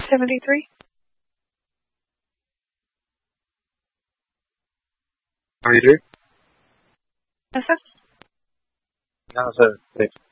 73. How are you doing? Yes, sir. Yeah, sir. Thanks.